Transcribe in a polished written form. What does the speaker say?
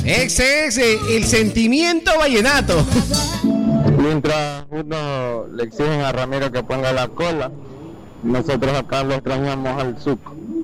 Ese es el sentimiento vallenato. Mientras uno le exigen a Ramiro que ponga la cola, nosotros acá lo extrañamos al Zuco.